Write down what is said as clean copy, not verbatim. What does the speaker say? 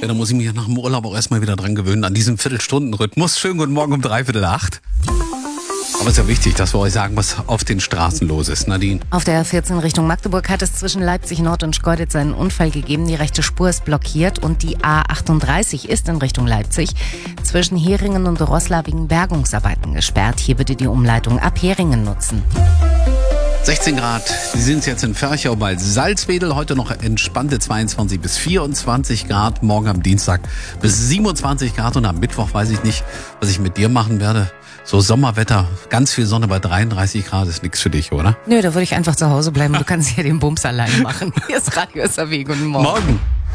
Ja, da muss ich mich nach dem Urlaub auch erstmal wieder dran gewöhnen, an diesen Viertelstundenrhythmus. Schönen guten Morgen um 7:45. Aber es ist ja wichtig, dass wir euch sagen, was auf den Straßen los ist. Nadine? Auf der A14 Richtung Magdeburg hat es zwischen Leipzig Nord und Schkeuditz einen Unfall gegeben. Die rechte Spur ist blockiert und die A38 ist in Richtung Leipzig zwischen Heringen und Roßla wegen Bergungsarbeiten gesperrt. Hier bitte die Umleitung ab Heringen nutzen. 16 Grad, Sie sind jetzt in Ferchau bei Salzwedel. Heute noch entspannte 22 bis 24 Grad. Morgen am Dienstag bis 27 Grad. Und am Mittwoch weiß ich nicht, was ich mit dir machen werde. So Sommerwetter, ganz viel Sonne bei 33 Grad ist nichts für dich, oder? Nö, da würde ich einfach zu Hause bleiben. Du kannst ja den Bums allein machen. Hier ist Radio SAW. Guten Morgen. Morgen.